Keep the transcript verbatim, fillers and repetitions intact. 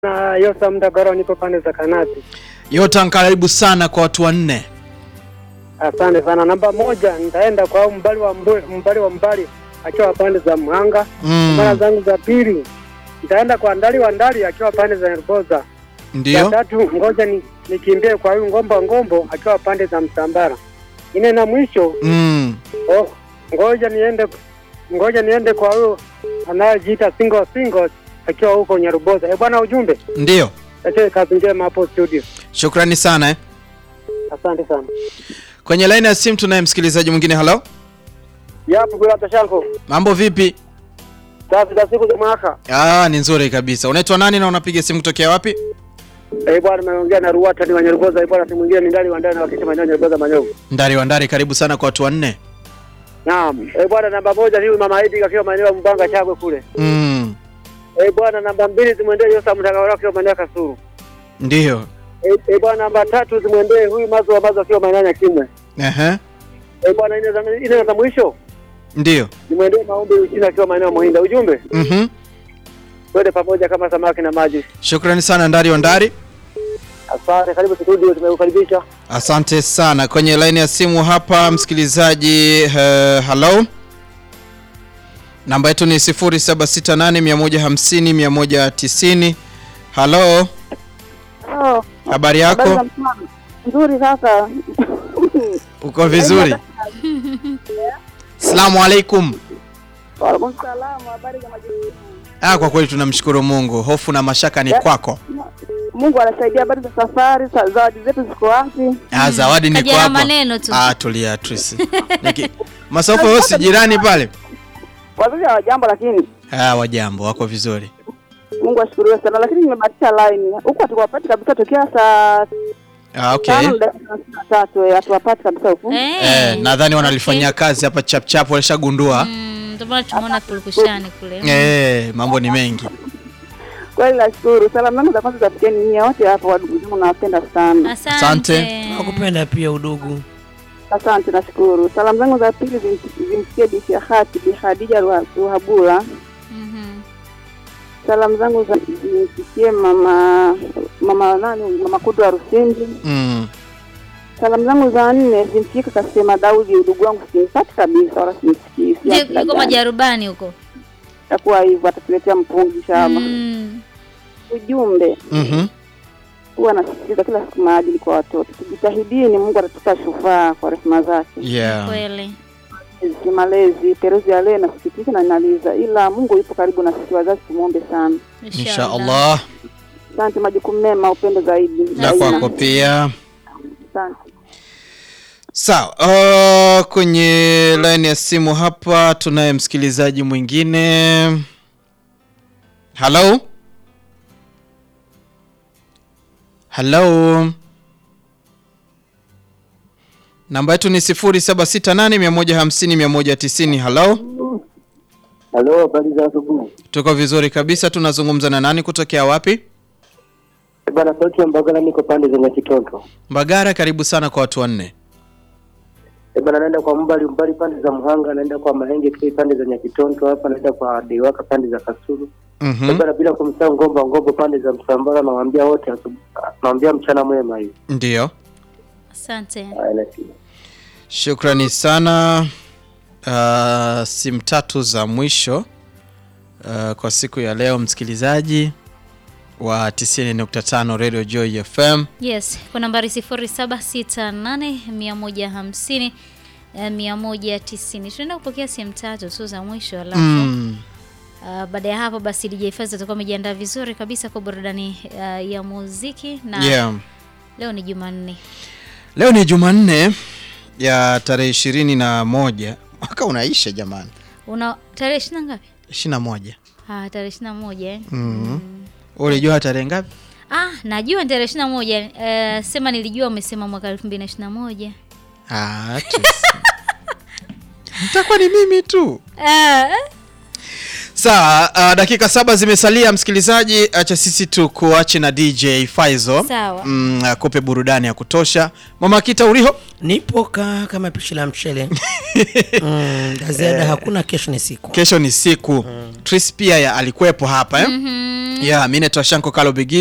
Na Yota Mdagaro nipo pande za Kanati. Yota, karibu sana kwa watu wanne. Asante sana. Namba moja nitaenda kwa mbali wa mbali, mbali wa mbali akiwa pande za Mhanga. Mm. Mara zangu za pili nitaenda kwa Ndali wa Ndali akiwa pande za Nboza. Ndio. Ya tatu ngoja ni nikimbie kwa huyu Ngomba Ngombo akiwa pande za Msambara. Ine na mwisho Mm. oh, ngoja niende ngoja niende kwa huyu anayejiita single single akiwa huko Nyaruboza. Eh bwana, ujumbe? Ndio. Acha kazi njema hapo studio. Shukrani sana eh. Asante sana. Kwenye line ya simu tunaye msikilizaji mwingine. Hello. Yapo kwa tashanko. Mambo vipi? Safi za siku za mwaka. Ah, ni nzuri kabisa. Unaitwa nani na unapiga simu kutokea wapi? Eh bwana, naongea na Ruata ni Wanyaruboza. Eh bwana, simu mwingine ni Ndali wa Ndali na wakisha maneno Nyaruboza Manyovu. Ndari wa Ndari, karibu sana kwa watu wanne. Naam. Eh bwana, namba moja ni Mama Idi akiwa maeneo ya Mbanga Chagwe kule. Mm. Eh bwana, namba mbili zimwendee Yosa Mtakawala akiwa maeneo ya Kasuru. Ndio. Eh e, bwana, namba tatu zimwendee huyu Mazo wa Mazo akiwa maeneo ya Kimwe. Ehe. Eh bwana, ine za ine za mwisho Ndio. zimwendee Maombi Uchina akiwa maeneo ya Muhinda. Ujumbe? Mhm. Twende pamoja kama samaki na maji. Shukrani sana Ndari wa Ndari. Asante, karibu studio, tumekukaribisha. Asante sana. Kwenye line ya simu hapa msikilizaji, uh, hello. Namba yetu ni sifuri saba sita nane mia moja hamsini mia moja tisini. Hello. Oh. Habari yako? Nzuri sasa. Uko vizuri? Asalamu alaikum. Wa alaikum salaam, habari za majukumu. Ah, kwa kweli tunamshukuru Mungu. Hofu na mashaka ni kwako. Mungu anasaidia, habari za safari, zawadi zetu ziko wapi? Ah, zawadi ni Kaja kwako. maneno tu. Ah, tulia Trisi. Niki Masofa wao si jirani pale? Wazazi wa jambo lakini. Ah, wajambo wako vizuri. Mungu ashukuriwe sana, lakini nimebatisha line. Huko tukawapata kabisa tokea saa Ah, okay. tatu hatuwapati kabisa huko. Eh, Eh, nadhani wanalifanyia okay. kazi hapa chap chap, walishagundua. Mm, ndio tumeona kulikushani kule. Eh, mambo ni mengi. Kweli nashukuru. Salamu zangu za kwanza zafikieni nyinyi wote hapa, wadugu zangu nawapenda sana. Asante. Nakupenda pia udugu. Asante, nashukuru. Salamu zangu za pili zimfikie Bi Shahati, Bi Khadija Ruhabura. Mhm. Salamu zangu za zimfikie mama mama nani mama Kudwa Rusinji. Mm. Salamu zangu za nne zimfikie Kasema Daudi, udugu wangu simpati kabisa wala simsikii. Je, yuko majarubani huko? Takuwa hivyo atatuletea mpungi shamba. Mm. Ujumbe. Mhm. Huwa nasisitiza kila siku maadili kwa watoto. Tujitahidini, Mungu atatupa shufaa kwa rehema zake. Yeah. Kweli. Malezi, peruzi ya leo nasikitika na ninaliza, ila Mungu yupo karibu na sisi wazazi, tumuombe sana. Insha Allah. Asante, majukumu mema, upendo zaidi. Na kwako pia. Asante. Sawa, uh, kwenye line ya simu hapa tunaye msikilizaji mwingine. Hello? Hello? Namba yetu ni sifuri saba sita nane mia moja hamsini mia moja tisini. Hello? Hello, habari za asubuhi. Tuko vizuri kabisa. Tunazungumza na nani kutokea wapi? Bwana, sauti ya Mbagala, niko pande za Nyakitonto. Mbagara, karibu sana kwa watu wanne. Eh bwana, naenda kwa mbali mbali pande za Mhanga, naenda kwa Mahenge kwa pande za Nyakitonto hapa, naenda kwa Dewaka pande za Kasulu. Mhm. Eh bwana, bila kumsahau Ngomba Ngombo pande za Msambara, nawaambia wote asubuhi. Nawaambia mchana mwema hivi. Ndio. Asante. Shukrani sana. Uh, simu tatu za mwisho uh, kwa siku ya leo msikilizaji wa tisini nukta tano Radio Joy F M. Yes, kwa nambari sifuri saba sita nane mia moja hamsini mia moja tisini. Tunaenda kupokea simu tatu tu za mwisho alafu. Mm. Uh, baada ya hapo basi D J Faz atakuwa amejiandaa vizuri kabisa kwa burudani uh, ya muziki na Yeah. Leo ni Jumanne. Leo ni Jumanne ya tarehe ishirini na moja. Mwaka unaisha jamani. Una tarehe ishirini ngapi? ishirini na moja. Ah, tarehe ishirini na moja eh. Mhm. Mm. Ulijua tarehe ngapi? Ah, najua tarehe ishirini na moja. Eh, sema nilijua umesema mwaka elfu mbili na ishirini na moja. Ah, Mtakuwa ni mimi tu. Eh. Sawa, uh, dakika saba zimesalia msikilizaji, acha sisi tukuache na D J Faizo. Sawa. Mm, akupe burudani ya kutosha. Mama Kita Uriho, nipo ka, kama pishi la mchele. mm, Gazeda hakuna, kesho ni siku. Kesho ni siku. Mm. Tris pia ya alikuwepo hapa eh? Mhm. Yeah, mimi naitwa Shanko Kalo Bigi.